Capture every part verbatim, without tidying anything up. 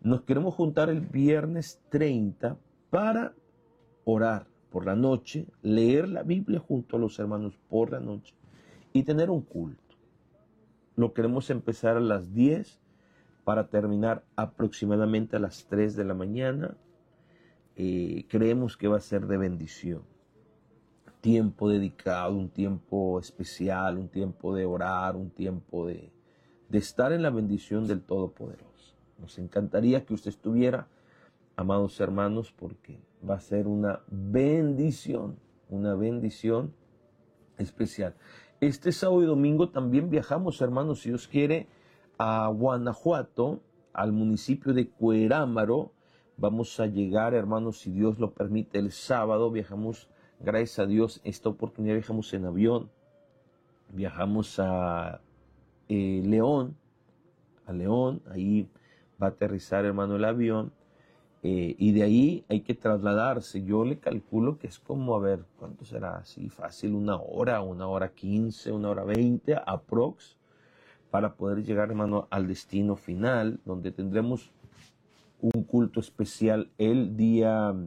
Nos queremos juntar el viernes treinta para orar por la noche, leer la Biblia junto a los hermanos por la noche y tener un culto. Lo queremos empezar a las diez para terminar aproximadamente a las tres de la mañana. Eh, creemos que va a ser de bendición. Tiempo dedicado, un tiempo especial, un tiempo de orar, un tiempo de, de estar en la bendición del Todopoderoso. Nos encantaría que usted estuviera, amados hermanos, porque va a ser una bendición, una bendición especial. Este sábado y domingo también viajamos, hermanos, si Dios quiere, a Guanajuato, al municipio de Cuerámaro. Vamos a llegar, hermanos, si Dios lo permite, el sábado. Viajamos, gracias a Dios, esta oportunidad viajamos en avión. Viajamos a eh, León, a León, ahí va a aterrizar, hermano, el avión. Eh, y de ahí hay que trasladarse. Yo le calculo que es como, a ver, ¿cuánto será? Así fácil, una hora, una hora quince, una hora veinte, aprox, para poder llegar, hermano, al destino final, donde tendremos un culto especial el día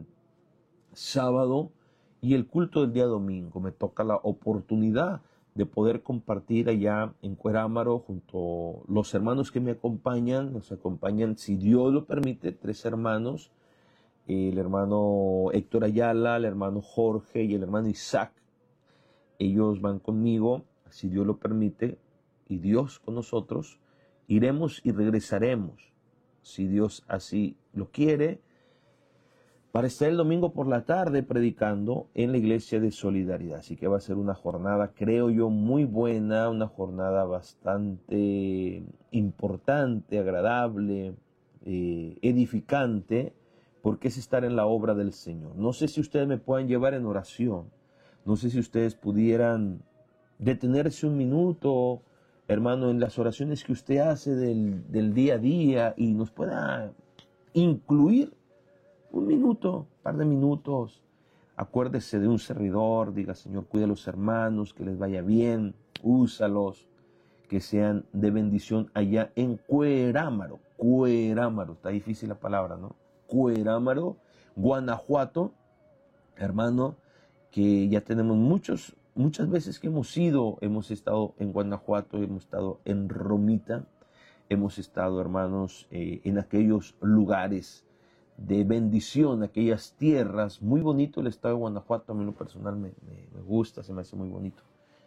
sábado y el culto del día domingo. Me toca la oportunidad de poder compartir allá en Cuerámaro junto a los hermanos que me acompañan. Nos acompañan, si Dios lo permite, tres hermanos. El hermano Héctor Ayala, el hermano Jorge y el hermano Isaac. Ellos van conmigo, si Dios lo permite, y Dios con nosotros. Iremos y regresaremos, si Dios así lo quiere, para estar el domingo por la tarde predicando en la iglesia de Solidaridad. Así que va a ser una jornada, creo yo, muy buena, una jornada bastante importante, agradable, eh, edificante, porque es estar en la obra del Señor. No sé si ustedes me puedan llevar en oración, no sé si ustedes pudieran detenerse un minuto, hermano, en las oraciones que usted hace del, del día a día y nos pueda incluir un minuto, un par de minutos. Acuérdese de un servidor, diga, Señor, cuida a los hermanos, que les vaya bien, úsalos, que sean de bendición allá en Cuerámaro. Cuerámaro, está difícil la palabra, ¿no? Cuerámaro, Guanajuato, hermano, que ya tenemos muchos, muchas veces que hemos ido, hemos estado en Guanajuato, hemos estado en Romita, hemos estado, hermanos, eh, en aquellos lugares de bendición, aquellas tierras. Muy bonito el estado de Guanajuato, a mí en lo personal me, me, me gusta, se me hace muy bonito.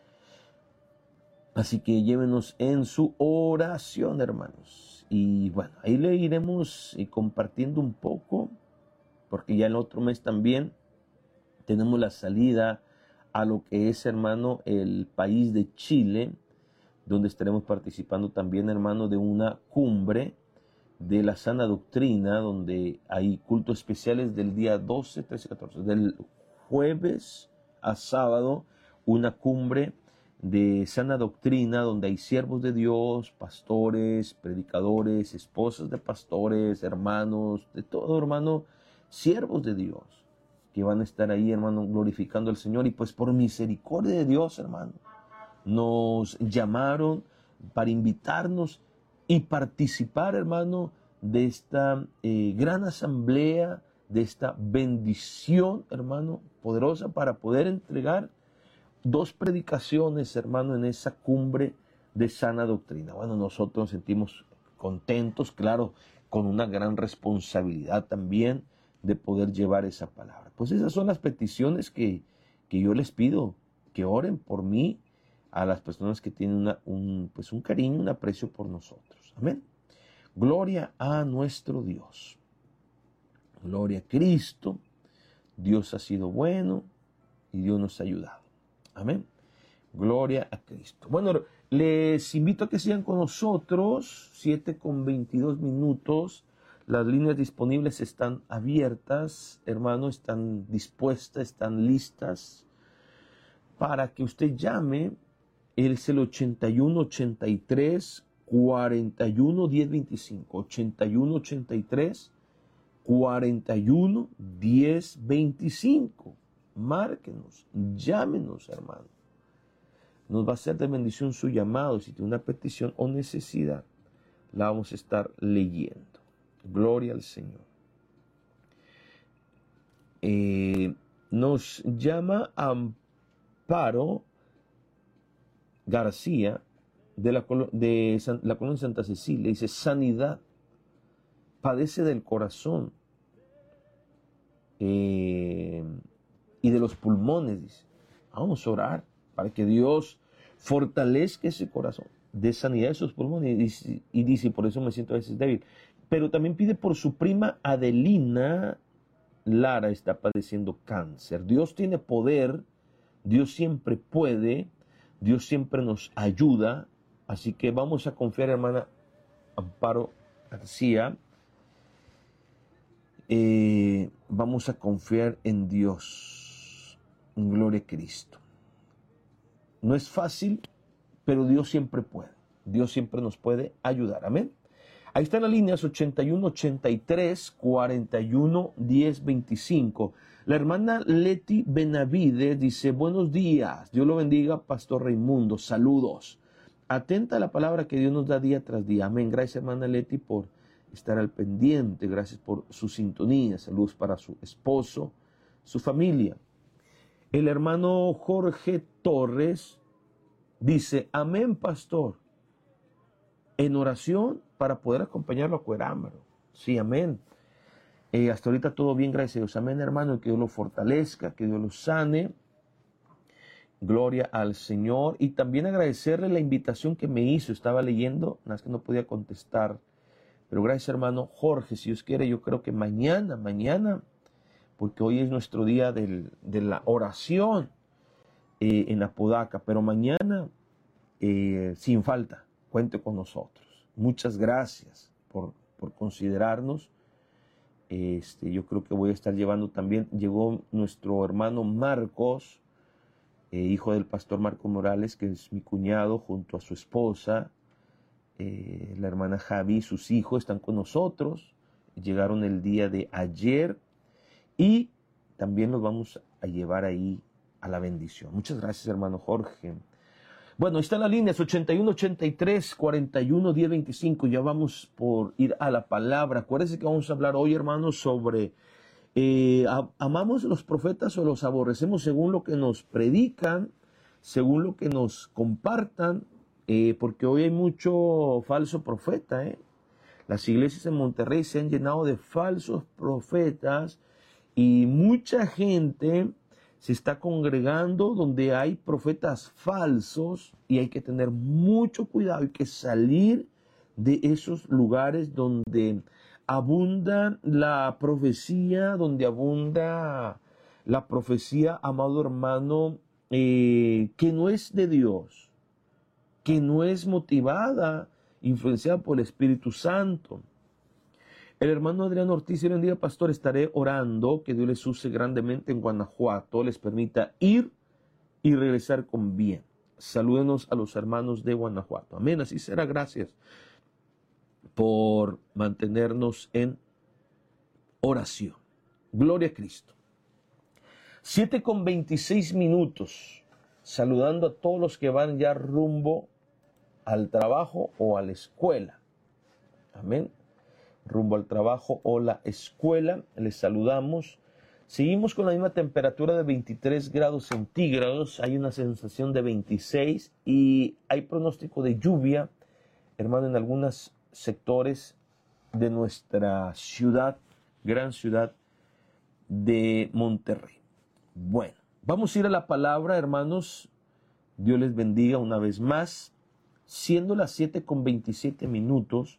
Así que llévenos en su oración, hermanos. Y bueno, ahí le iremos compartiendo un poco, porque ya el otro mes también tenemos la salida a lo que es, hermano, el país de Chile, donde estaremos participando también, hermano, de una cumbre de la sana doctrina, donde hay cultos especiales del día doce, trece, catorce, del jueves a sábado, una cumbre de sana doctrina, donde hay siervos de Dios, pastores, predicadores, esposas de pastores, hermanos, de todo, hermano, siervos de Dios, que van a estar ahí, hermano, glorificando al Señor. Y pues por misericordia de Dios, hermano, nos llamaron para invitarnos y participar, hermano, de esta eh, gran asamblea, de esta bendición, hermano, poderosa, para poder entregar dos predicaciones, hermano, en esa cumbre de sana doctrina. Bueno, nosotros nos sentimos contentos, claro, con una gran responsabilidad también de poder llevar esa palabra. Pues esas son las peticiones que, que yo les pido, que oren por mí, a las personas que tienen una, un, pues un cariño, un aprecio por nosotros. Amén. Gloria a nuestro Dios. Gloria a Cristo. Dios ha sido bueno y Dios nos ha ayudado. Amén. Gloria a Cristo. Bueno, les invito a que sigan con nosotros. siete con veintidós minutos. Las líneas disponibles están abiertas, hermano, están dispuestas, están listas para que usted llame. Es el ochenta y uno, ochenta y tres, cuarenta y uno, diez, veinticinco. ochenta y uno, ochenta y tres, cuarenta y uno, diez, veinticinco. Márquenos, llámenos, hermano. Nos va a ser de bendición su llamado. Si tiene una petición o necesidad, la vamos a estar leyendo. Gloria al Señor. Eh, nos llama Amparo García de la, de San, la colonia Santa Cecilia. Dice, sanidad, padece del corazón eh, y de los pulmones. Dice, vamos a orar para que Dios fortalezca ese corazón, de sanidad de esos pulmones. Y dice, y dice, por eso me siento a veces débil. Pero también pide por su prima Adelina Lara, está padeciendo cáncer. Dios tiene poder, Dios siempre puede, Dios siempre nos ayuda. Así que vamos a confiar, hermana Amparo García. Eh, vamos a confiar en Dios. En gloria a Cristo. No es fácil, pero Dios siempre puede. Dios siempre nos puede ayudar. Amén. Ahí están las líneas ochenta y uno, ochenta y tres, cuarenta y uno, diez, veinticinco. La hermana Leti Benavides dice, buenos días, Dios lo bendiga, Pastor Raimundo, saludos. Atenta a la palabra que Dios nos da día tras día. Amén. Gracias, hermana Leti, por estar al pendiente. Gracias por su sintonía. Saludos para su esposo, su familia. El hermano Jorge Torres dice, amén, pastor, en oración para poder acompañarlo a Cuerámbaro. Sí, amén. Eh, hasta ahorita todo bien, gracias a Dios. Amén, hermano, que Dios lo fortalezca, que Dios lo sane. Gloria al Señor. Y también agradecerle la invitación que me hizo. Estaba leyendo, nada más que no podía contestar. Pero gracias, hermano Jorge. Si Dios quiere, yo creo que mañana, mañana, porque hoy es nuestro día del, de la oración eh, en Apodaca. Pero mañana, eh, sin falta, cuente con nosotros. Muchas gracias por, por considerarnos. Este, yo creo que voy a estar llevando también, llegó nuestro hermano Marcos, eh, hijo del pastor Marco Morales, que es mi cuñado, junto a su esposa, eh, la hermana Javi, sus hijos están con nosotros, llegaron el día de ayer y también los vamos a llevar ahí a la bendición. Muchas gracias, hermano Jorge. Bueno, están las líneas ochenta y uno, ochenta y tres, cuarenta y uno, diez, veinticinco. Ya vamos por ir a la palabra. Acuérdense que vamos a hablar hoy, hermanos, sobre eh, amamos los profetas o los aborrecemos según lo que nos predican, según lo que nos compartan, eh, porque hoy hay mucho falso profeta. ¿eh? Las iglesias en Monterrey se han llenado de falsos profetas y mucha gente se está congregando donde hay profetas falsos y hay que tener mucho cuidado, hay que salir de esos lugares donde abunda la profecía, donde abunda la profecía, amado hermano, eh, que no es de Dios, que no es motivada, influenciada por el Espíritu Santo. El hermano Adrián Ortiz, el día pastor, estaré orando que Dios les use grandemente en Guanajuato, les permita ir y regresar con bien. Salúdenos a los hermanos de Guanajuato. Amén, así será. Gracias por mantenernos en oración. Gloria a Cristo. siete con veintiséis minutos, saludando a todos los que van ya rumbo al trabajo o a la escuela. Amén. Rumbo al trabajo o la escuela, les saludamos. Seguimos con la misma temperatura de veintitrés grados centígrados, hay una sensación de veintiséis y hay pronóstico de lluvia, hermano, en algunos sectores de nuestra ciudad, gran ciudad de Monterrey. Bueno, vamos a ir a la palabra, hermanos. Dios les bendiga una vez más. Siendo las siete con veintisiete minutos,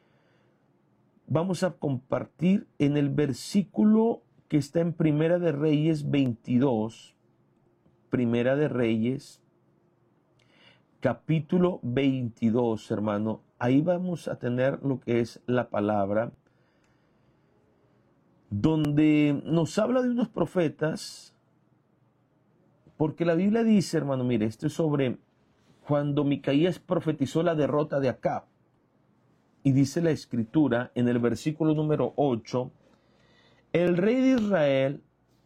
vamos a compartir en el versículo que está en Primera de Reyes veintidós, Primera de Reyes, capítulo veintidós, hermano. Ahí vamos a tener lo que es la palabra, donde nos habla de unos profetas, porque la Biblia dice, hermano, mire, esto es sobre cuando Micaías profetizó la derrota de Acab. Y dice la escritura en el versículo número ocho, el rey de Israel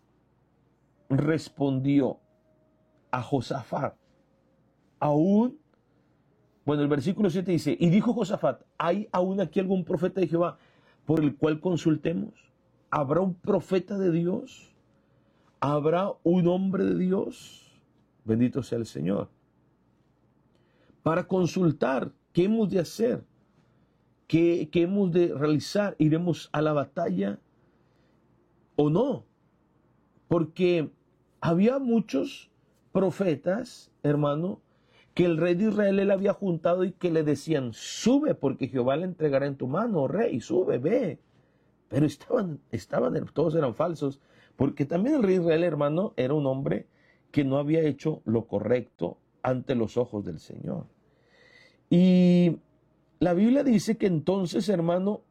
respondió a Josafat, aún, bueno, el versículo siete dice, y dijo Josafat, ¿hay aún aquí algún profeta de Jehová? por el cual consultemos? ¿Habrá un profeta de Dios? ¿Habrá un hombre de Dios? Bendito sea el Señor. Para consultar qué hemos de hacer, qué, qué hemos de realizar, ¿iremos a la batalla o no? Porque había muchos profetas, hermano, que el rey de Israel él había juntado y que le decían, sube porque Jehová le entregará en tu mano, rey, sube, ve. Pero estaban, estaban, todos eran falsos, porque también el rey de Israel, hermano, era un hombre que no había hecho lo correcto ante los ojos del Señor. Y la Biblia dice que entonces, hermano,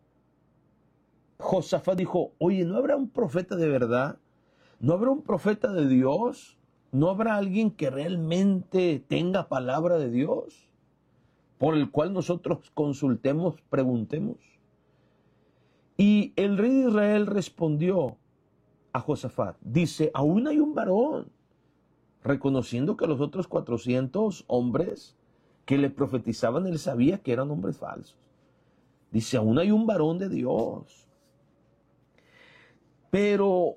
Josafat dijo, oye, ¿no habrá un profeta de verdad? ¿No habrá un profeta de Dios? ¿No habrá alguien que realmente tenga palabra de Dios? Por el cual nosotros consultemos, preguntemos. Y el rey de Israel respondió a Josafat, dice, aún hay un varón, reconociendo que los otros cuatrocientos hombres que le profetizaban, él sabía que eran hombres falsos. Dice, aún hay un varón de Dios. Pero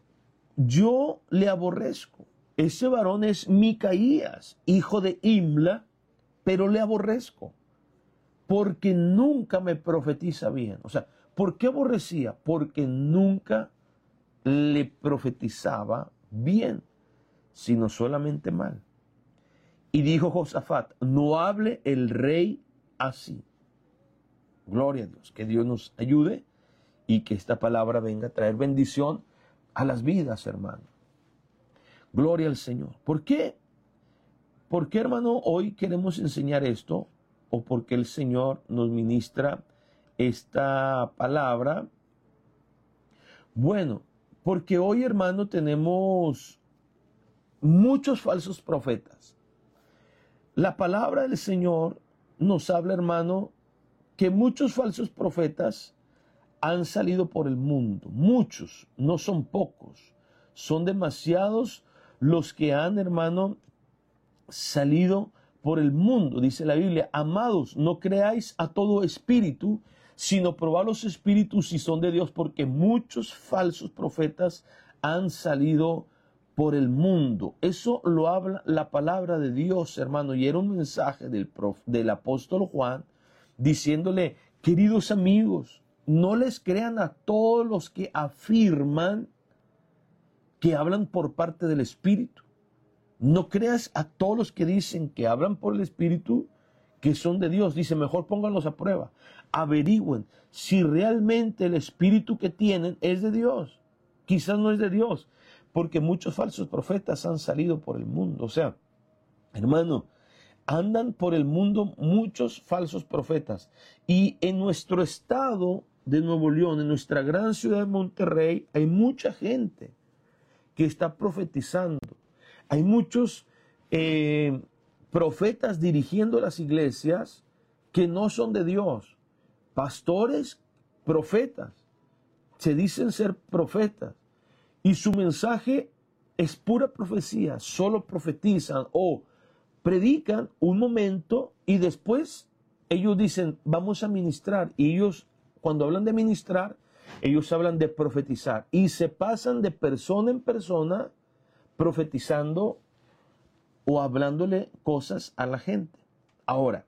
yo le aborrezco. Ese varón es Micaías, hijo de Imla, pero le aborrezco, porque nunca me profetiza bien. O sea, ¿por qué aborrecía? Porque nunca le profetizaba bien, sino solamente mal. Y dijo Josafat, no hable el rey así. Gloria a Dios, que Dios nos ayude y que esta palabra venga a traer bendición a las vidas, hermano. Gloria al Señor. ¿Por qué? ¿Por qué, hermano, hoy queremos enseñar esto? ¿O por qué el Señor nos ministra esta palabra? Bueno, porque hoy, hermano, tenemos muchos falsos profetas. La palabra del Señor nos habla, hermano, que muchos falsos profetas han salido por el mundo. Muchos, no son pocos. Son demasiados los que han, hermano, salido por el mundo. Dice la Biblia, amados, no creáis a todo espíritu, sino probad los espíritus si son de Dios, porque muchos falsos profetas han salido por el mundo. Eso lo habla la palabra de Dios, hermano, y era un mensaje del, prof, del apóstol Juan, diciéndole, queridos amigos, no les crean a todos los que afirman que hablan por parte del Espíritu. No creas a todos los que dicen que hablan por el Espíritu que son de Dios. Dice, mejor pónganlos a prueba. Averigüen si realmente el Espíritu que tienen es de Dios. Quizás no es de Dios, porque muchos falsos profetas han salido por el mundo. O sea, hermano, andan por el mundo muchos falsos profetas. Y en nuestro estado de Nuevo León, en nuestra gran ciudad de Monterrey, hay mucha gente que está profetizando. Hay muchos eh, profetas dirigiendo las iglesias que no son de Dios. Pastores, profetas, se dicen ser profetas. Y su mensaje es pura profecía. Solo profetizan o predican un momento y después ellos dicen, vamos a ministrar. Y ellos, cuando hablan de ministrar, ellos hablan de profetizar. Y se pasan de persona en persona profetizando o hablándole cosas a la gente. Ahora,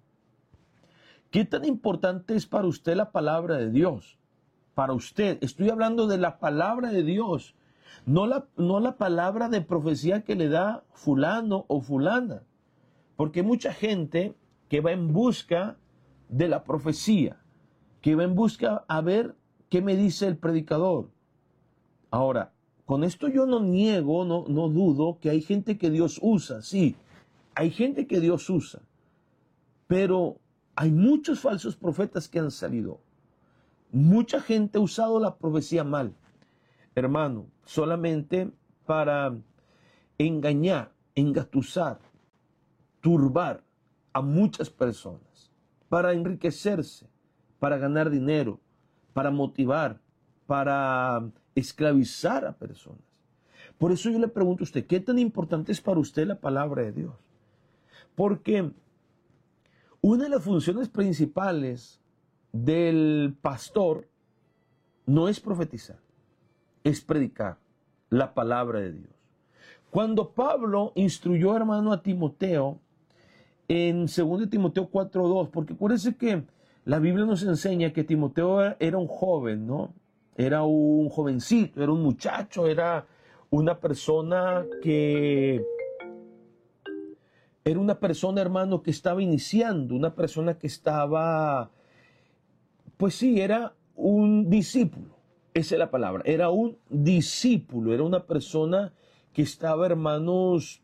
¿qué tan importante es para usted la palabra de Dios? Para usted, estoy hablando de la palabra de Dios, no la, no la palabra de profecía que le da fulano o fulana. Porque hay mucha gente que va en busca de la profecía, que va en busca a ver qué me dice el predicador. Ahora, con esto yo no niego, no, no dudo que hay gente que Dios usa, sí, hay gente que Dios usa, pero hay muchos falsos profetas que han salido. Mucha gente ha usado la profecía mal, hermano, solamente para engañar, engatusar, turbar a muchas personas, para enriquecerse, para ganar dinero, para motivar, para esclavizar a personas. Por eso yo le pregunto a usted, ¿qué tan importante es para usted la palabra de Dios? Porque una de las funciones principales del pastor no es profetizar, es predicar la palabra de Dios. Cuando Pablo instruyó, hermano, a Timoteo, en segundo Timoteo cuatro dos, porque acuérdense que la Biblia nos enseña que Timoteo era un joven, ¿no? Era un jovencito, era un muchacho, era una persona que... Era una persona, hermano, que estaba iniciando, una persona que estaba... Pues sí, era un discípulo, esa es la palabra, era un discípulo, era una persona que estaba, hermanos,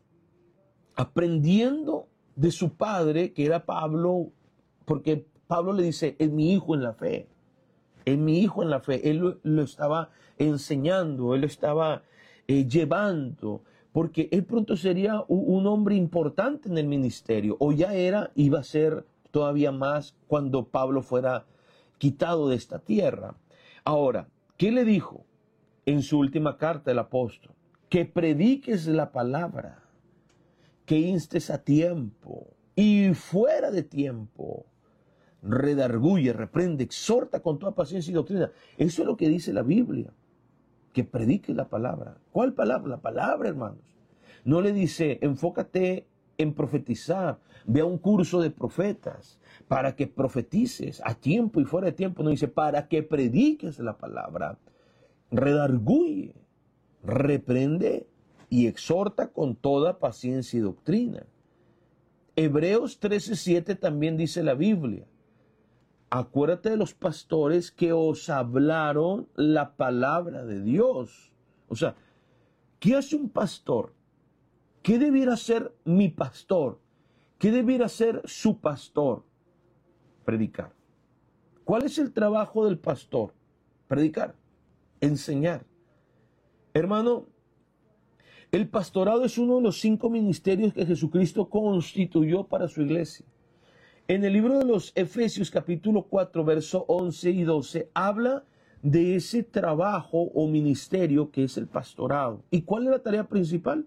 aprendiendo de su padre, que era Pablo, porque Pablo le dice, es mi hijo en la fe, es mi hijo en la fe, él lo, lo estaba enseñando, él lo estaba eh, llevando, porque él pronto sería un, un hombre importante en el ministerio, o ya era, iba a ser todavía más cuando Pablo fuera quitado de esta tierra. Ahora, ¿qué le dijo en su última carta el apóstol? Que prediques la palabra, que instes a tiempo y fuera de tiempo, redarguye, reprende, exhorta con toda paciencia y doctrina. Eso es lo que dice la Biblia, que prediques la palabra. ¿Cuál palabra? La palabra, hermanos. No le dice, enfócate en profetizar, ve a un curso de profetas para que profetices a tiempo y fuera de tiempo. No dice, para que prediques la palabra, redarguye, reprende y exhorta con toda paciencia y doctrina. Hebreos trece siete también dice la Biblia, acuérdate de los pastores que os hablaron la palabra de Dios. O sea, ¿qué hace un pastor? ¿Qué debiera ser mi pastor? ¿Qué debiera ser su pastor? Predicar. ¿Cuál es el trabajo del pastor? Predicar, enseñar. Hermano, el pastorado es uno de los cinco ministerios que Jesucristo constituyó para su iglesia. En el libro de los Efesios capítulo cuatro, verso once y doce, habla de ese trabajo o ministerio que es el pastorado. ¿Y cuál es la tarea principal?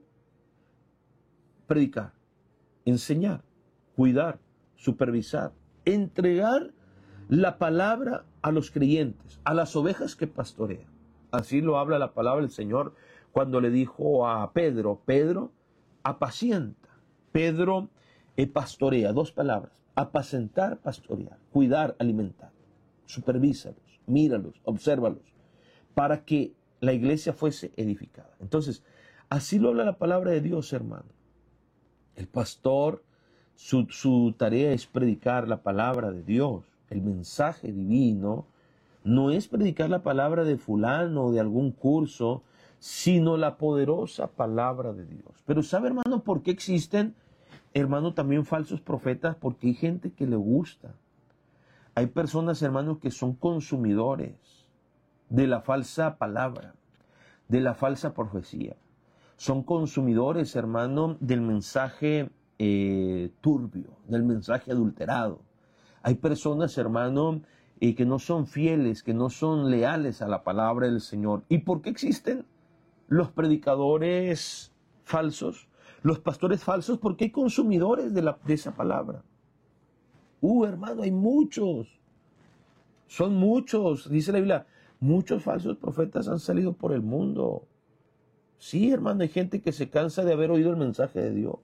Predicar, enseñar, cuidar, supervisar, entregar la palabra a los creyentes, a las ovejas que pastorea. Así lo habla la palabra del Señor cuando le dijo a Pedro, Pedro, apacienta. Pedro eh, pastorea, dos palabras, apacentar, pastorear, cuidar, alimentar. Supervísalos, míralos, obsérvalos, para que la iglesia fuese edificada. Entonces, así lo habla la palabra de Dios, hermano. El pastor, su, su tarea es predicar la palabra de Dios, el mensaje divino. No es predicar la palabra de fulano o de algún curso, sino la poderosa palabra de Dios. Pero ¿sabe, hermano, por qué existen, hermano, también falsos profetas? Porque hay gente que le gusta. Hay personas, hermanos, que son consumidores de la falsa palabra, de la falsa profecía. Son consumidores, hermano, del mensaje eh, turbio, del mensaje adulterado. Hay personas, hermano, eh, que no son fieles, que no son leales a la palabra del Señor. ¿Y por qué existen los predicadores falsos, los pastores falsos? Porque hay consumidores de, la, de esa palabra. Uh, hermano, hay muchos. Son muchos. Dice la Biblia, muchos falsos profetas han salido por el mundo. Sí, hermano, hay gente que se cansa de haber oído el mensaje de Dios.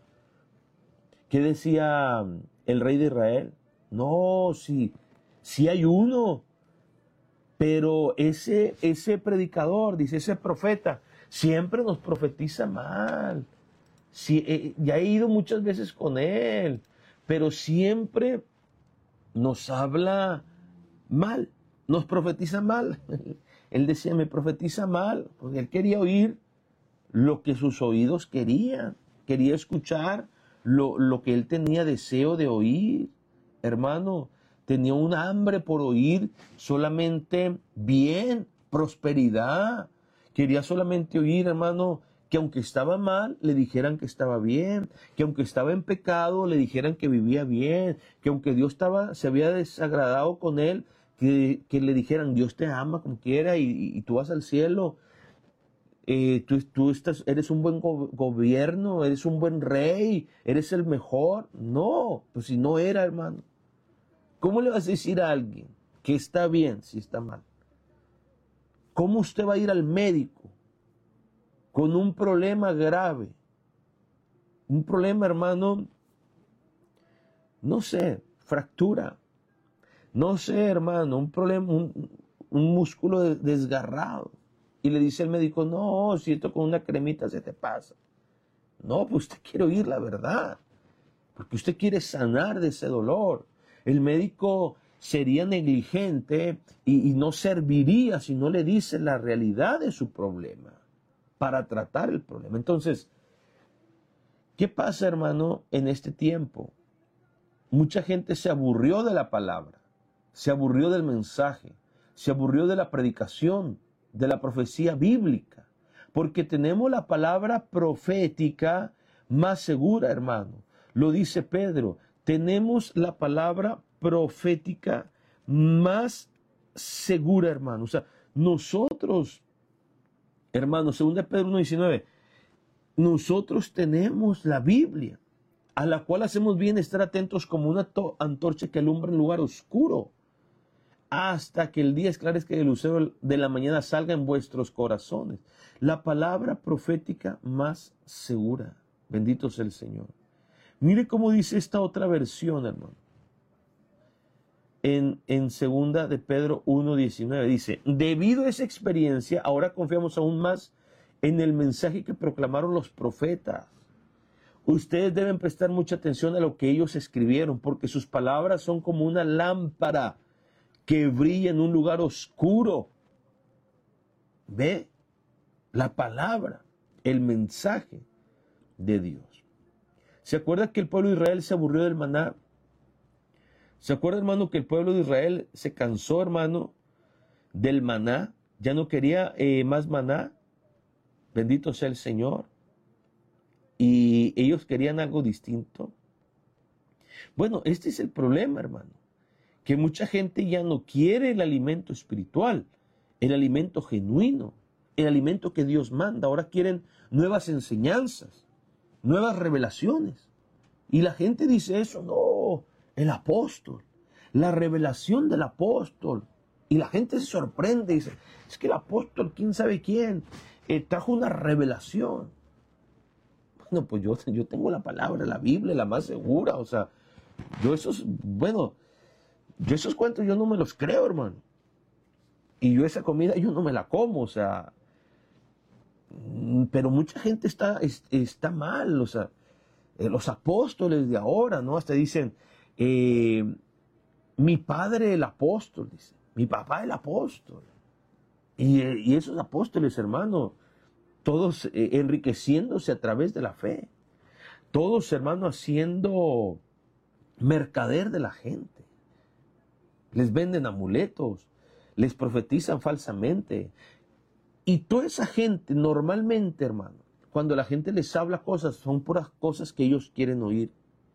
¿Qué decía el rey de Israel? No, sí, sí hay uno, pero ese, ese predicador, dice ese profeta, siempre nos profetiza mal. Sí, eh, ya he ido muchas veces con él, pero siempre nos habla mal, nos profetiza mal. Él decía, me profetiza mal, porque él quería oír lo que sus oídos querían, quería escuchar lo, lo que él tenía deseo de oír. Hermano, tenía un hambre por oír solamente bien, prosperidad. Quería solamente oír, hermano, que aunque estaba mal, le dijeran que estaba bien, que aunque estaba en pecado, le dijeran que vivía bien, que aunque Dios estaba, se había desagradado con él, que, que le dijeran, Dios te ama como quiera y, y, y tú vas al cielo. Eh, tú, tú estás, eres un buen go- gobierno, eres un buen rey, eres el mejor. No, pues si no era, hermano. ¿Cómo le vas a decir a alguien ¿Qué está bien, si está mal? ¿Cómo usted va a ir al médico con un problema grave? Un problema, hermano, no sé, fractura. No sé, hermano, un problema, un, un músculo desgarrado. Y le dice el médico, no, si esto con una cremita se te pasa. No, pues usted quiere oír la verdad. Porque usted quiere sanar de ese dolor. El médico sería negligente y, y no serviría si no le dice la realidad de su problema para tratar el problema. Entonces, ¿qué pasa, hermano, en este tiempo? Mucha gente se aburrió de la palabra, se aburrió del mensaje, se aburrió de la predicación, de la profecía bíblica, porque tenemos la palabra profética más segura, hermano. Lo dice Pedro, tenemos la palabra profética más segura, hermano. O sea, nosotros, hermano, según de Pedro uno diecinueve, nosotros tenemos la Biblia, a la cual hacemos bien estar atentos como una antorcha que alumbra en lugar oscuro, hasta que el día esclarezca y el lucero de la mañana salga en vuestros corazones. La palabra profética más segura. Bendito sea el Señor. Mire cómo dice esta otra versión, hermano. En, en segunda de Pedro uno diecinueve dice, debido a esa experiencia, ahora confiamos aún más en el mensaje que proclamaron los profetas. Ustedes deben prestar mucha atención a lo que ellos escribieron, porque sus palabras son como una lámpara que brilla en un lugar oscuro. ¿Ve? La palabra, el mensaje de Dios. ¿Se acuerda que el pueblo de Israel se aburrió del maná? ¿Se acuerda, hermano, que el pueblo de Israel se cansó, hermano, del maná? Ya no quería eh, más maná. Bendito sea el Señor. Y ellos querían algo distinto. Bueno, este es el problema, hermano. Que mucha gente ya no quiere el alimento espiritual, el alimento genuino, el alimento que Dios manda. Ahora quieren nuevas enseñanzas, nuevas revelaciones. Y la gente dice eso, no, el apóstol, la revelación del apóstol. Y la gente se sorprende y dice, es que el apóstol, quién sabe quién, eh, trajo una revelación. Bueno, pues yo, yo tengo la palabra, la Biblia, la más segura. O sea, yo esos, bueno, yo esos cuentos yo no me los creo, hermano. Y yo esa comida yo no me la como, o sea. Pero mucha gente está, está mal, o sea. Los apóstoles de ahora, ¿no? Hasta dicen, eh, mi padre el apóstol, dice, mi papá el apóstol. Y, y esos apóstoles, hermano, todos eh, enriqueciéndose a través de la fe. Todos, hermano, haciendo mercader de la gente. Les venden amuletos, les profetizan falsamente. Y toda esa gente, normalmente, hermano, cuando la gente les habla cosas, son puras cosas que ellos quieren oír.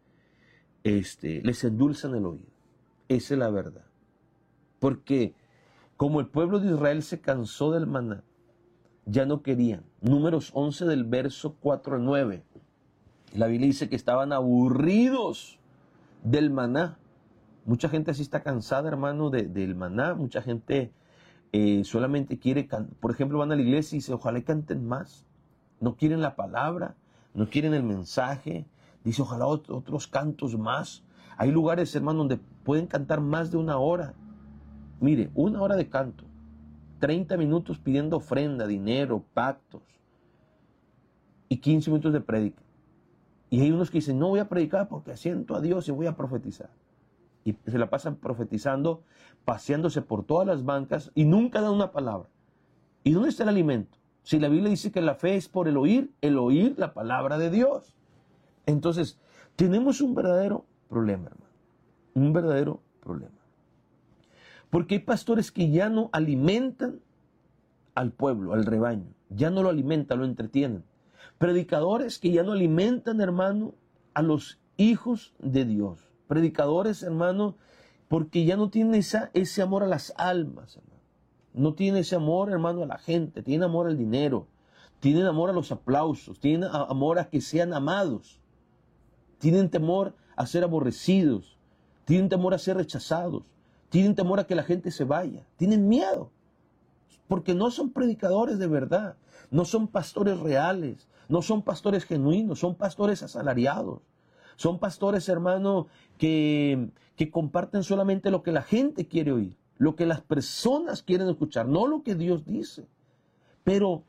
Este, les endulzan el oído. Esa es la verdad. Porque como el pueblo de Israel se cansó del maná, ya no querían. Números once del verso cuatro al nueve. La Biblia dice que estaban aburridos del maná. Mucha gente así está cansada, hermano, de, del maná. Mucha gente eh, solamente quiere, por ejemplo, van a la iglesia y dicen, ojalá canten más. No quieren la palabra, no quieren el mensaje. Dice, ojalá otro, otros cantos más. Hay lugares, hermano, donde pueden cantar más de una hora. Mire, una hora de canto. treinta minutos pidiendo ofrenda, dinero, pactos. Y quince minutos de prédica. Y hay unos que dicen, no voy a predicar porque siento a Dios y voy a profetizar. Y se la pasan profetizando, paseándose por todas las bancas y nunca dan una palabra. ¿Y dónde está el alimento? Si la Biblia dice que la fe es por el oír, el oír la palabra de Dios. Entonces, tenemos un verdadero problema, hermano. Un verdadero problema. Porque hay pastores que ya no alimentan al pueblo, al rebaño. Ya no lo alimentan, lo entretienen. Predicadores que ya no alimentan, hermano, a los hijos de Dios. Predicadores, hermano, porque ya no tienen esa, ese amor a las almas, hermano. No tienen ese amor, hermano, a la gente. Tienen amor al dinero. Tienen amor a los aplausos. Tienen amor a que sean amados. Tienen temor a ser aborrecidos. Tienen temor a ser rechazados. Tienen temor a que la gente se vaya. Tienen miedo. Porque no son predicadores de verdad. No son pastores reales. No son pastores genuinos. Son pastores asalariados. Son pastores, hermano, que, que comparten solamente lo que la gente quiere oír. Lo que las personas quieren escuchar. No lo que Dios dice. Pero,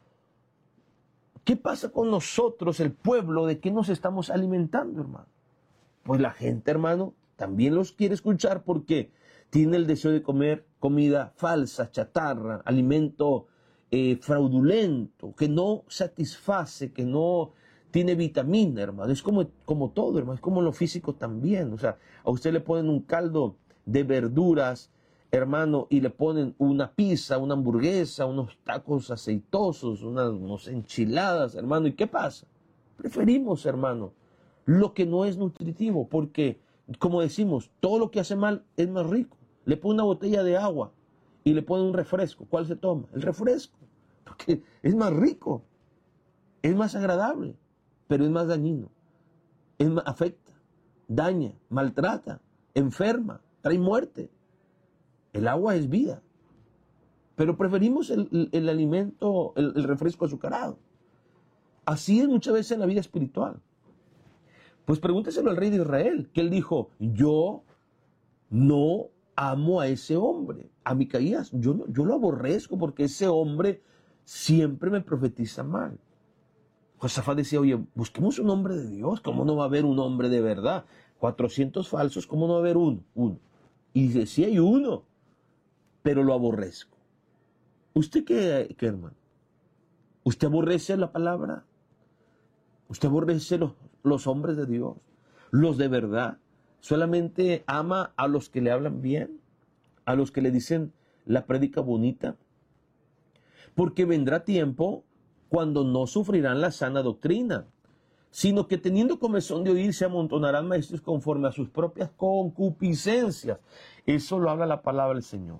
¿qué pasa con nosotros, el pueblo? ¿De qué nos estamos alimentando, hermano? Pues la gente, hermano, también los quiere escuchar porque tiene el deseo de comer comida falsa, chatarra, alimento eh, fraudulento, que no satisface, que no tiene vitamina, hermano. Es como, como todo, hermano, es como lo físico también. O sea, a usted le ponen un caldo de verduras, hermano, y le ponen una pizza, una hamburguesa, unos tacos aceitosos, unas, unas enchiladas, hermano. ¿Y qué pasa? Preferimos, hermano, lo que no es nutritivo, porque, como decimos, todo lo que hace mal es más rico. Le pone una botella de agua y le pone un refresco. ¿Cuál se toma? El refresco, porque es más rico, es más agradable, pero es más dañino. Es más, afecta, daña, maltrata, enferma, trae muerte. El agua es vida, pero preferimos el, el, el alimento, el, el refresco azucarado. Así es muchas veces en la vida espiritual. Pues pregúnteselo al rey de Israel, que él dijo, yo no amo a ese hombre, a Micaías, yo, no, yo lo aborrezco porque ese hombre siempre me profetiza mal. Josafat decía, oye, busquemos un hombre de Dios, ¿cómo no va a haber un hombre de verdad? cuatrocientos falsos, ¿cómo no va a haber uno? Uno. Y dice, sí hay uno, pero lo aborrezco. ¿Usted qué, qué, hermano? ¿Usted aborrece la palabra? ¿Usted aborrece los, los hombres de Dios? ¿Los de verdad? ¿Solamente ama a los que le hablan bien? ¿A los que le dicen la prédica bonita? Porque vendrá tiempo cuando no sufrirán la sana doctrina, sino que teniendo comezón de oír se amontonarán maestros conforme a sus propias concupiscencias. Eso lo habla la palabra del Señor.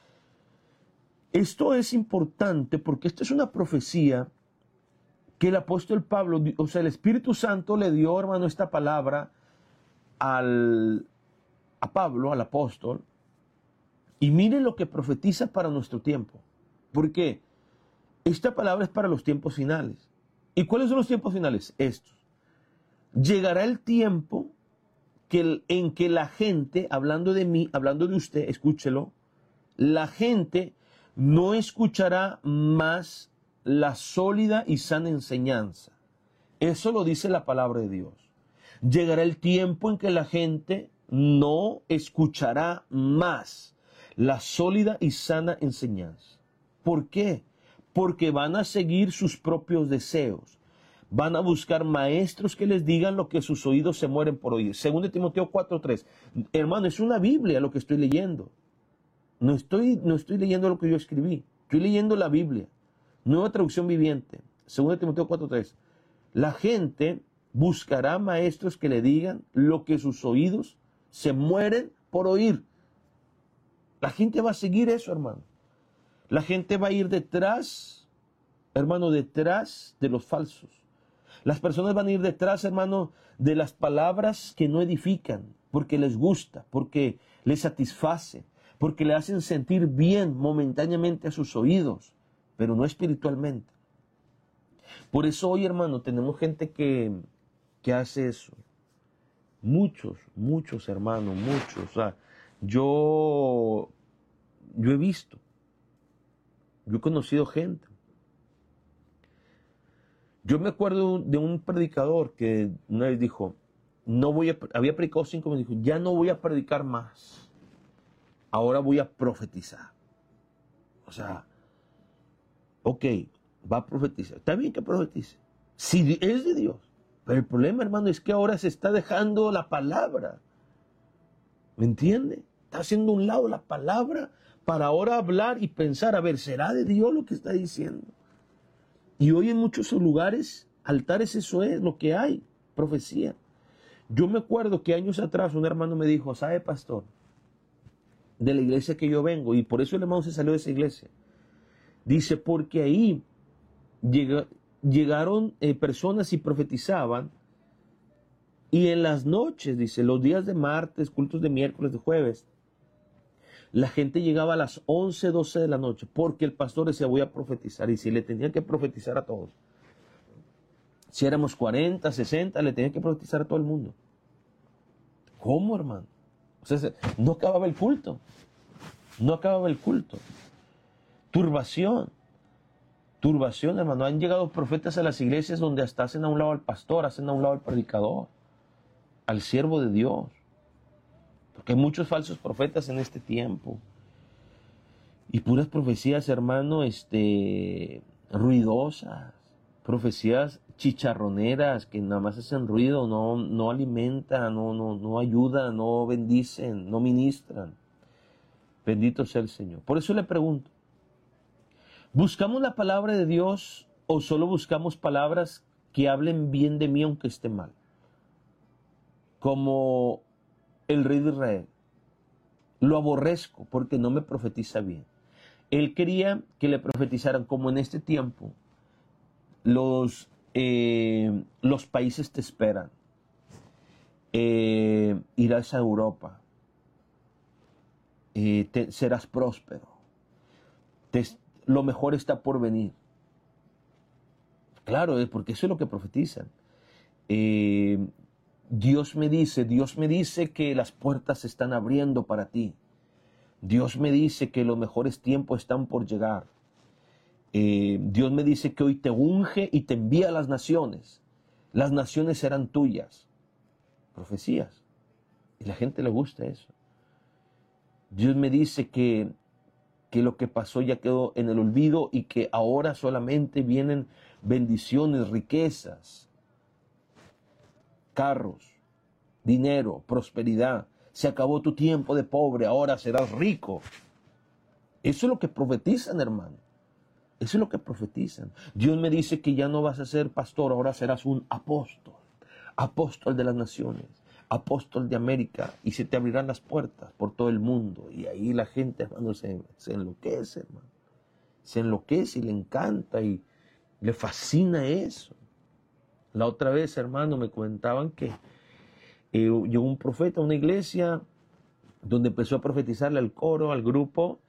Esto es importante porque esta es una profecía que el apóstol Pablo, o sea, el Espíritu Santo le dio, hermano, esta palabra al, a Pablo, al apóstol, y miren lo que profetiza para nuestro tiempo. Porque esta palabra es para los tiempos finales. ¿Y cuáles son los tiempos finales? Estos. Llegará el tiempo que el, en que la gente, hablando de mí, hablando de usted, escúchelo, la gente no escuchará más la sólida y sana enseñanza. Eso lo dice la palabra de Dios. Llegará el tiempo en que la gente no escuchará más la sólida y sana enseñanza. ¿Por qué? Porque van a seguir sus propios deseos. Van a buscar maestros que les digan lo que sus oídos se mueren por oír. Segundo de Timoteo cuatro tres. Hermano, es una Biblia lo que estoy leyendo. No estoy, no estoy leyendo lo que yo escribí. Estoy leyendo la Biblia. Nueva traducción viviente. Segundo de Timoteo cuatro tres. La gente buscará maestros que le digan lo que sus oídos se mueren por oír. La gente va a seguir eso, hermano. La gente va a ir detrás, hermano, detrás de los falsos. Las personas van a ir detrás, hermano, de las palabras que no edifican, porque les gusta, porque les satisface, porque le hacen sentir bien momentáneamente a sus oídos, pero no espiritualmente. Por eso hoy, hermano, tenemos gente que, que hace eso. Muchos, muchos, hermano, muchos. O sea, yo, yo he visto, yo he conocido gente. Yo me acuerdo de un predicador que una vez dijo, no voy a, había predicado cinco minutos, dijo, ya no voy a predicar más, ahora voy a profetizar. O sea, ok, va a profetizar, está bien que profetice, si es de Dios, pero el problema, hermano, es que ahora se está dejando la palabra, ¿me entiende? Está haciendo a un lado la palabra para ahora hablar y pensar, a ver, ¿será de Dios lo que está diciendo? Y hoy en muchos lugares, altares, eso es lo que hay, profecía. Yo me acuerdo que años atrás un hermano me dijo, ¿sabe, pastor? De la iglesia que yo vengo, y por eso el hermano se salió de esa iglesia. Dice, porque ahí llega, llegaron eh, personas y profetizaban, y en las noches, dice, los días de martes, cultos de miércoles, de jueves, La gente llegaba a las once, doce de la noche porque el pastor decía, voy a profetizar. Y si le tenía que profetizar a todos. Si éramos cuarenta, sesenta, le tenía que profetizar a todo el mundo. ¿Cómo, hermano? O sea, no acababa el culto. No acababa el culto. Turbación. Turbación, hermano. Han llegado profetas a las iglesias donde hasta hacen a un lado al pastor, hacen a un lado al predicador, al siervo de Dios. Porque hay muchos falsos profetas en este tiempo. Y puras profecías, hermano, este, ruidosas. Profecías chicharroneras que nada más hacen ruido, no, no alimentan, no, no, no ayudan, no bendicen, no ministran. Bendito sea el Señor. Por eso le pregunto, ¿buscamos la palabra de Dios o solo buscamos palabras que hablen bien de mí aunque esté mal? Como el rey de Israel. Lo aborrezco porque no me profetiza bien. Él quería que le profetizaran como en este tiempo. Los, eh, los países te esperan. Eh, irás a Europa. Eh, te, serás próspero. Te, lo mejor está por venir. Claro, es porque eso es lo que profetizan. Eh, Dios me dice, Dios me dice que las puertas se están abriendo para ti. Dios me dice que los mejores tiempos están por llegar. Eh, Dios me dice que hoy te unge y te envía a las naciones. Las naciones serán tuyas. Profecías. Y a la gente le gusta eso. Dios me dice que, que lo que pasó ya quedó en el olvido y que ahora solamente vienen bendiciones, riquezas, carros, dinero, prosperidad. Se acabó tu tiempo de pobre, ahora serás rico. Eso es lo que profetizan, hermano. Eso es lo que profetizan. Dios me dice que ya no vas a ser pastor, ahora serás un apóstol. Apóstol de las naciones, apóstol de América. Y se te abrirán las puertas por todo el mundo. Y ahí la gente, hermano, se, se enloquece, hermano. Se enloquece y le encanta y le fascina eso. La otra vez, hermano, me comentaban que eh, llegó un profeta a una iglesia donde empezó a profetizarle al coro, al grupo,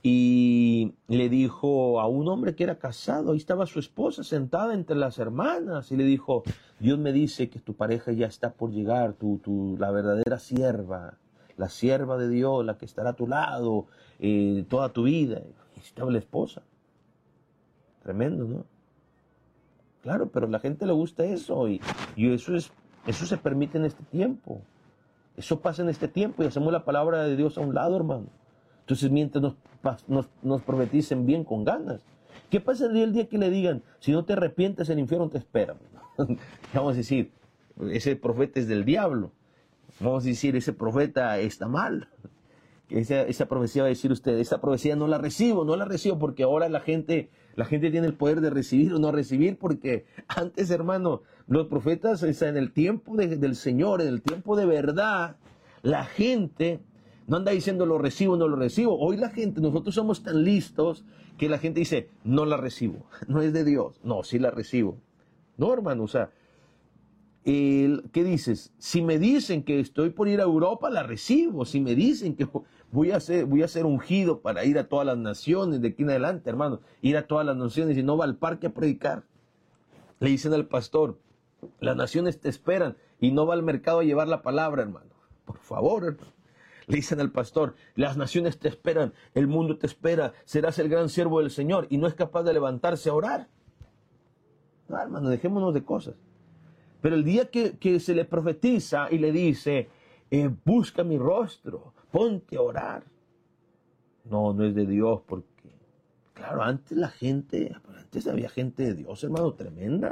y le dijo a un hombre que era casado, ahí estaba su esposa sentada entre las hermanas, y le dijo, Dios me dice que tu pareja ya está por llegar, tu, tu, la verdadera sierva, la sierva de Dios, la que estará a tu lado eh, toda tu vida. Y estaba la esposa. Tremendo, ¿no? Claro, pero a la gente le gusta eso, y, y eso, es, eso se permite en este tiempo. Eso pasa en este tiempo y hacemos la palabra de Dios a un lado, hermano. Entonces, mientras nos, nos, nos profeticen bien, con ganas. ¿Qué pasaría el día que le digan, si no te arrepientes, el infierno te espera? Vamos a decir, ese profeta es del diablo. Vamos a decir, ese profeta está mal. Esa, esa profecía va a decir usted, esa profecía no la recibo, no la recibo, porque ahora la gente, la gente tiene el poder de recibir o no recibir, porque antes, hermano, los profetas, o sea, en el tiempo de, del Señor, en el tiempo de verdad, la gente no anda diciendo lo recibo o no lo recibo. Hoy la gente, nosotros somos tan listos que la gente dice, no la recibo, no es de Dios. No, sí la recibo. No, hermano, o sea, el, ¿qué dices? Si me dicen que estoy por ir a Europa, la recibo. Si me dicen que voy a ser, voy a ser ungido para ir a todas las naciones de aquí en adelante, hermano, ir a todas las naciones y no va al parque a predicar. Le dicen al pastor, las naciones te esperan y no va al mercado a llevar la palabra, hermano. Por favor, hermano. Le dicen al pastor, las naciones te esperan, el mundo te espera, serás el gran siervo del Señor y no es capaz de levantarse a orar. No, hermano, dejémonos de cosas. Pero el día que, que se le profetiza y le dice, eh, busca mi rostro, ponte a orar. No, no es de Dios, porque, claro, antes la gente, antes había gente de Dios, hermano, tremenda.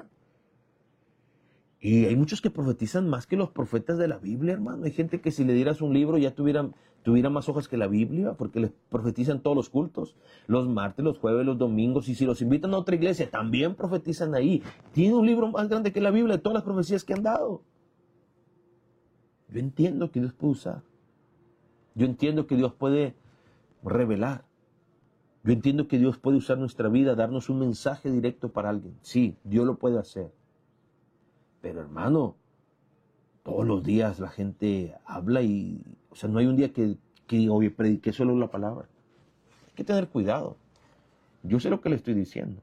Y hay muchos que profetizan más que los profetas de la Biblia, hermano. Hay gente que si le dieras un libro ya tuviera, tuviera más hojas que la Biblia, porque les profetizan todos los cultos, los martes, los jueves, los domingos, y si los invitan a otra iglesia, también profetizan ahí. Tiene un libro más grande que la Biblia de todas las profecías que han dado. Yo entiendo que Dios puede usar. Yo entiendo que Dios puede revelar. Yo entiendo que Dios puede usar nuestra vida, darnos un mensaje directo para alguien. Sí, Dios lo puede hacer. Pero hermano, todos los días la gente habla y, o sea, no hay un día que, que hoy prediqué solo la palabra. Hay que tener cuidado. Yo sé lo que le estoy diciendo.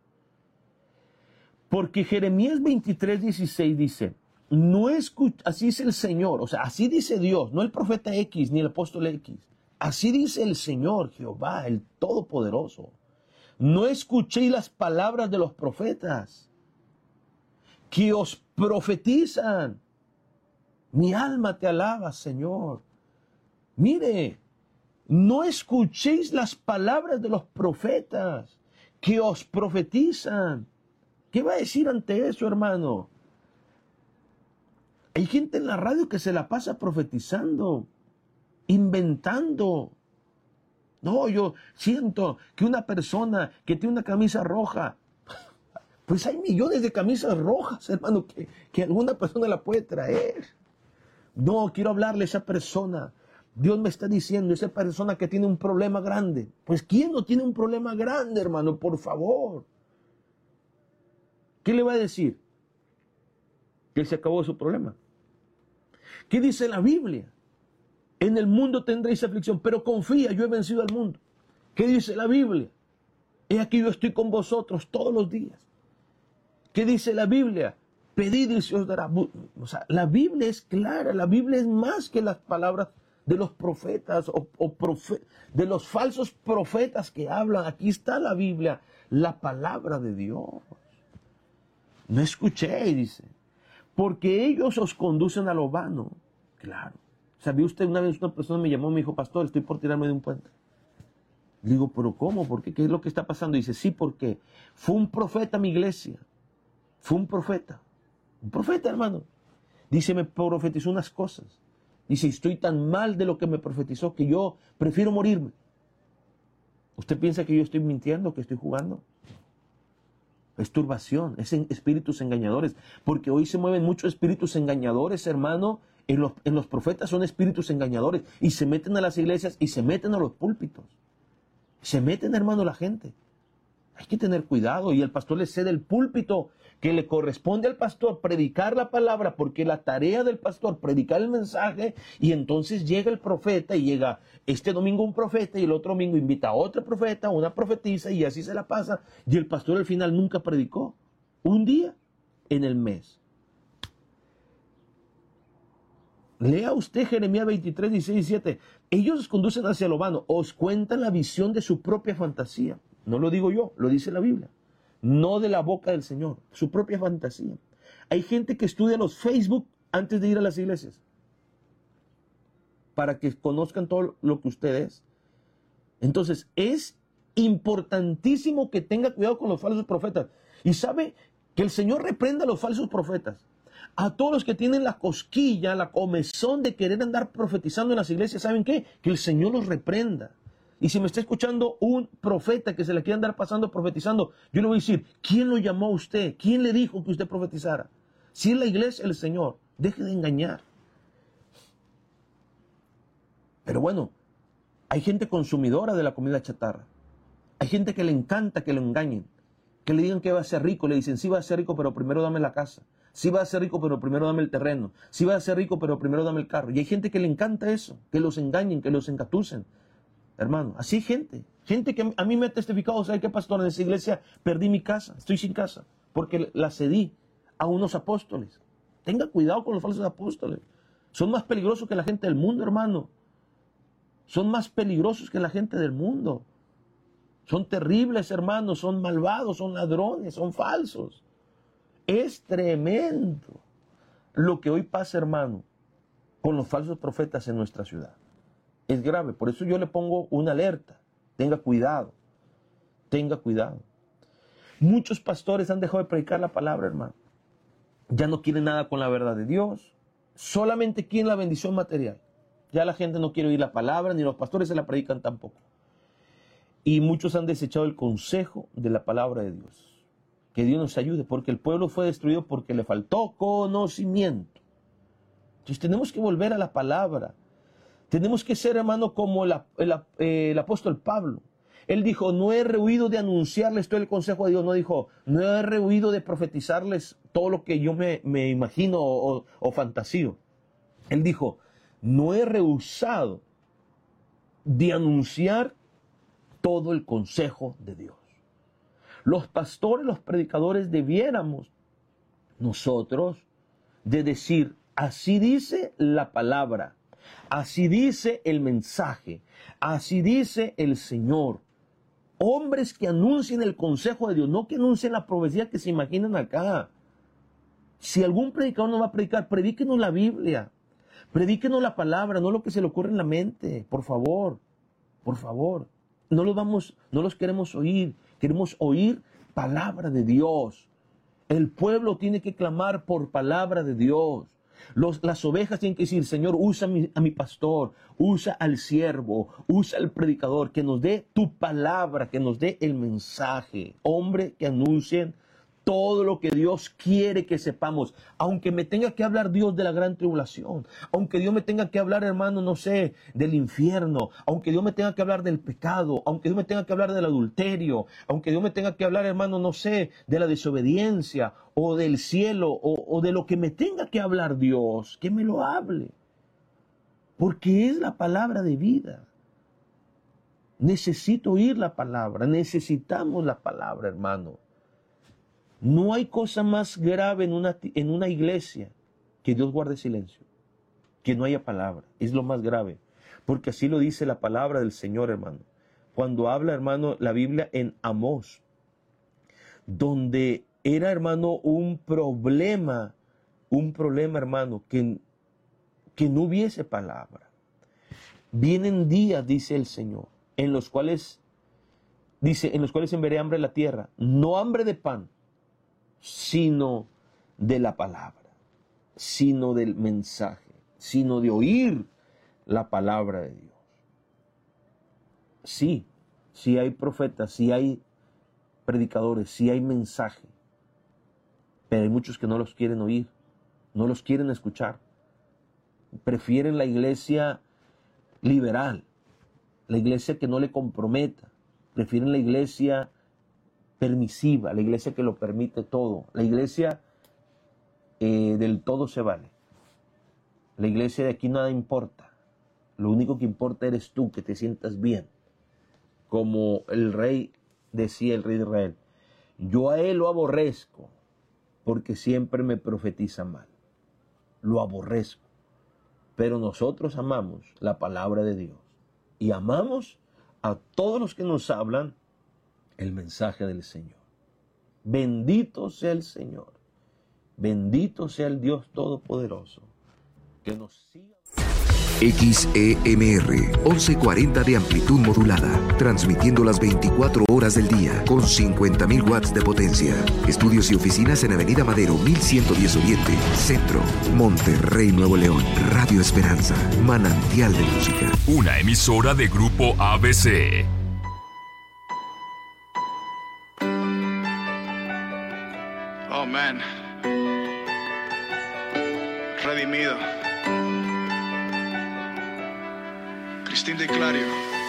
Porque Jeremías veintitrés, dieciséis dice, no escuch así dice el Señor, o sea, así dice Dios, no el profeta X ni el apóstol X. Así dice el Señor, Jehová, el Todopoderoso. No escuchéis las palabras de los profetas que os profetizan. Mi alma te alaba, Señor. Mire, no escuchéis las palabras de los profetas que os profetizan. ¿Qué va a decir ante eso, hermano? Hay gente en la radio que se la pasa profetizando, inventando. No, yo siento que una persona que tiene una camisa roja, pues hay millones de camisas rojas, hermano, que, que alguna persona la puede traer. No, quiero hablarle a esa persona. Dios me está diciendo, esa persona que tiene un problema grande. Pues ¿quién no tiene un problema grande, hermano? Por favor. ¿Qué le va a decir? Que se acabó su problema. ¿Qué dice la Biblia? En el mundo tendréis aflicción, pero confía, yo he vencido al mundo. ¿Qué dice la Biblia? He aquí yo estoy con vosotros todos los días. ¿Qué dice la Biblia? Pedid y se os dará. O sea, la Biblia es clara, la Biblia es más que las palabras de los profetas o, o profe, de los falsos profetas que hablan. Aquí está la Biblia, la palabra de Dios. No escuchéis, dice, porque ellos os conducen a lo vano. Claro. ¿Sabía usted? Una vez una persona me llamó y me dijo, pastor, estoy por tirarme de un puente. Le digo, ¿pero cómo? ¿Por qué? ¿Qué es lo que está pasando? Dice, sí, porque fue un profeta a mi iglesia. Fue un profeta. Un profeta, hermano. Dice, me profetizó unas cosas. Dice, estoy tan mal de lo que me profetizó que yo prefiero morirme. ¿Usted piensa que yo estoy mintiendo, que estoy jugando? Es turbación, es en espíritus engañadores. Porque hoy se mueven muchos espíritus engañadores, hermano. En los, en los profetas son espíritus engañadores. Y se meten a las iglesias y se meten a los púlpitos. Se meten, hermano, la gente. Hay que tener cuidado. Y el pastor le cede el púlpito que le corresponde al pastor predicar la palabra, porque la tarea del pastor predicar el mensaje, y entonces llega el profeta y llega este domingo un profeta y el otro domingo invita a otro profeta, una profetisa, y así se la pasa. Y el pastor al final nunca predicó. Un día en el mes. Lea usted Jeremías veintitrés, dieciséis y diecisiete. Ellos os conducen hacia lo vano, os cuentan la visión de su propia fantasía. No lo digo yo, lo dice la Biblia. No de la boca del Señor, su propia fantasía. Hay gente que estudia los Facebook antes de ir a las iglesias, para que conozcan todo lo que usted es. Entonces, es importantísimo que tenga cuidado con los falsos profetas. Y sabe que el Señor reprenda a los falsos profetas. A todos los que tienen la cosquilla, la comezón de querer andar profetizando en las iglesias, ¿saben qué? Que el Señor los reprenda. Y si me está escuchando un profeta que se le quiere andar pasando profetizando, yo le voy a decir, ¿quién lo llamó a usted? ¿Quién le dijo que usted profetizara? Si es la iglesia, el Señor, deje de engañar. Pero bueno, hay gente consumidora de la comida chatarra. Hay gente que le encanta que lo engañen, que le digan que va a ser rico. Le dicen, sí va a ser rico, pero primero dame la casa. Sí va a ser rico, pero primero dame el terreno. Sí va a ser rico, pero primero dame el carro. Y hay gente que le encanta eso, que los engañen, que los engatusen. Hermano, así hay gente. Gente que a mí me ha testificado, ¿sabe qué, pastor? En esa iglesia perdí mi casa, estoy sin casa, porque la cedí a unos apóstoles. Tenga cuidado con los falsos apóstoles. Son más peligrosos que la gente del mundo, hermano. Son más peligrosos que la gente del mundo. Son terribles, hermanos, son malvados, son ladrones, son falsos. Es tremendo lo que hoy pasa, hermano, con los falsos profetas en nuestra ciudad. Es grave, por eso yo le pongo una alerta. Tenga cuidado, tenga cuidado. Muchos pastores han dejado de predicar la palabra, hermano. Ya no quieren nada con la verdad de Dios, solamente quieren la bendición material. Ya la gente no quiere oír la palabra, ni los pastores se la predican tampoco. Y muchos han desechado el consejo de la palabra de Dios. Que Dios nos ayude, porque el pueblo fue destruido porque le faltó conocimiento. Entonces tenemos que volver a la palabra. Tenemos que ser, hermano, como el, el, el apóstol Pablo. Él dijo, no he rehuido de anunciarles todo el consejo de Dios. No dijo, no he rehuido de profetizarles todo lo que yo me, me imagino o, o fantasío. Él dijo, no he rehusado de anunciar todo el consejo de Dios. Los pastores, los predicadores debiéramos nosotros de decir, así dice la palabra, así dice el mensaje, así dice el Señor. Hombres que anuncien el consejo de Dios, no que anuncien la profecía que se imaginan acá. Si algún predicador no va a predicar, predíquenos la Biblia, predíquenos la palabra, no lo que se le ocurre en la mente, por favor, por favor. No los vamos, no los queremos oír, queremos oír palabra de Dios. El pueblo tiene que clamar por palabra de Dios. Los, las ovejas tienen que decir, Señor, usa a mi, a mi pastor, usa al siervo, usa al predicador, que nos dé tu palabra, que nos dé el mensaje. Hombre, que anuncien todo lo que Dios quiere que sepamos, aunque me tenga que hablar Dios de la gran tribulación, aunque Dios me tenga que hablar, hermano, no sé, del infierno, aunque Dios me tenga que hablar del pecado, aunque Dios me tenga que hablar del adulterio, aunque Dios me tenga que hablar, hermano, no sé, de la desobediencia o del cielo o, o de lo que me tenga que hablar Dios, que me lo hable, porque es la palabra de vida. Necesito oír la palabra, necesitamos la palabra, hermano. No hay cosa más grave en una, en una iglesia que Dios guarde silencio, que no haya palabra. Es lo más grave, porque así lo dice la palabra del Señor, hermano. Cuando habla, hermano, la Biblia en Amós, donde era, hermano, un problema, un problema, hermano, que, que no hubiese palabra. Vienen días, dice el Señor, en los cuales, dice, en los cuales enviaré hambre a la tierra, no hambre de pan, sino de la palabra, sino del mensaje, sino de oír la palabra de Dios. Sí, sí hay profetas, sí hay predicadores, sí hay mensaje, pero hay muchos que no los quieren oír, no los quieren escuchar. Prefieren la iglesia liberal, la iglesia que no le comprometa, prefieren la iglesia permisiva, la iglesia que lo permite todo, la iglesia eh, del todo se vale, la iglesia de aquí nada importa, lo único que importa eres tú, que te sientas bien, como el rey decía, el rey de Israel, yo a él lo aborrezco porque siempre me profetiza mal, lo aborrezco, pero nosotros amamos la palabra de Dios y amamos a todos los que nos hablan el mensaje del Señor. Bendito sea el Señor. Bendito sea el Dios Todopoderoso. Que nos siga. X E M R, once cuarenta de amplitud modulada, transmitiendo las veinticuatro horas del día, con cincuenta mil watts de potencia. Estudios y oficinas en Avenida Madero, mil ciento diez Oriente, Centro, Monterrey, Nuevo León. Radio Esperanza, manantial de música. Una emisora de Grupo A B C. Oh, man. Redimido. Cristín de Clario.